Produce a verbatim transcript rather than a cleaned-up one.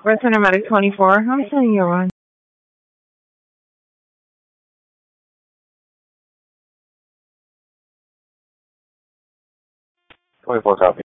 Red Cinematic twenty-four. I'm sending you one. twenty-four copy.